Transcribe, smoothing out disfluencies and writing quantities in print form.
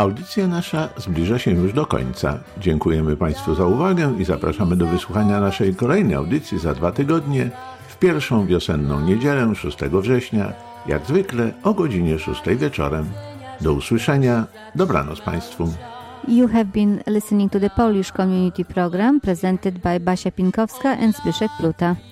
Audycja nasza zbliża się już do końca. Dziękujemy Państwu za uwagę i zapraszamy do wysłuchania naszej kolejnej audycji za 2 tygodnie, w pierwszą wiosenną niedzielę 6 września, jak zwykle o godzinie 6 wieczorem. Do usłyszenia. Dobranoc Państwu. You have been listening to the Polish Community Program presented by Basia Pinkowska and Zbyszek Pluta.